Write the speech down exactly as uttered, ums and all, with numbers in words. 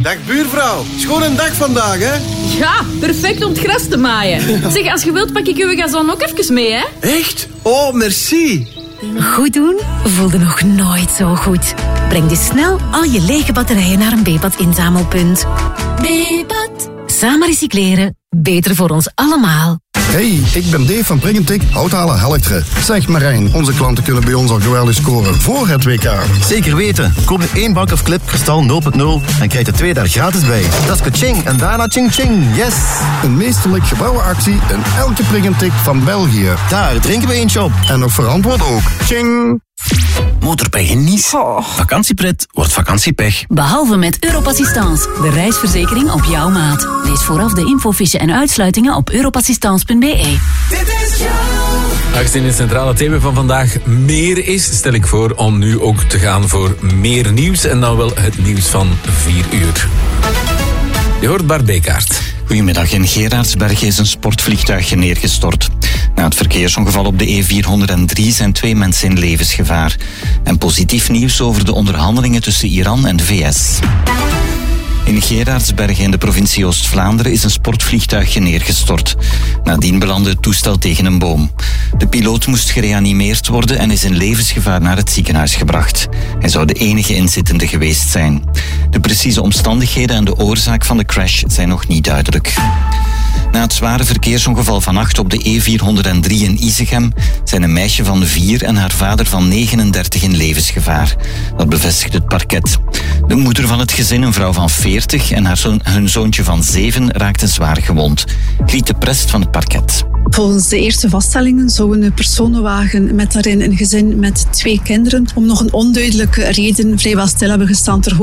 Dag buurvrouw. Schoon een dag vandaag, hè? Ja, perfect om het gras te maaien. Zeg, als je wilt pak ik uw gazon ook even mee, hè? Echt? Oh, merci. Goed doen voelde nog nooit zo goed. Breng dus snel al je lege batterijen naar een B-pad-inzamelpunt. B-pad. Samen recycleren. Beter voor ons allemaal. Hey, ik ben Dave van Pringentik, Houthaler Helchteren. Zeg Marijn, onze klanten kunnen bij ons al geweldig scoren voor het W K. Zeker weten. Koop nu één bak of clip kristal nul punt nul en krijg er twee daar gratis bij. Dat is kaching en daarna ching ching. Yes! Een meesterlijk gebouwen actie in elke Pringentik van België. Daar drinken we eentje op. En nog verantwoord ook. Ching! Motorpech in Nice. Oh. Vakantiepret wordt vakantiepech. Behalve met Europassistance, de reisverzekering op jouw maat. Lees vooraf de infofiche en uitsluitingen op europassistance punt b e. Aangezien het centrale thema van vandaag meer is, stel ik voor om nu ook te gaan voor meer nieuws. En dan wel het nieuws van vier uur. Je hoort Bart Bekaert. Goedemiddag. In Gerardsbergen is een sportvliegtuig neergestort. Na het verkeersongeval op de E vierhonderddrie zijn twee mensen in levensgevaar. En positief nieuws over de onderhandelingen tussen Iran en de V S. In Gerardsbergen in de provincie Oost-Vlaanderen is een sportvliegtuig neergestort. Nadien belandde het toestel tegen een boom. De piloot moest gereanimeerd worden en is in levensgevaar naar het ziekenhuis gebracht. Hij zou de enige inzittende geweest zijn. De precieze omstandigheden en de oorzaak van de crash zijn nog niet duidelijk. Na het zware verkeersongeval vannacht op de E vierhonderddrie in Isegem zijn een meisje van vier en haar vader van negenendertig in levensgevaar. Dat bevestigt het parket. De moeder van het gezin, een vrouw van veertig, en haar zoon, hun zoontje van zeven raakten zwaar gewond. Griet de Prest van het parket. Volgens de eerste vaststellingen zou een personenwagen met daarin een gezin met twee kinderen om nog een onduidelijke reden vrijwel stil hebben gestaan ter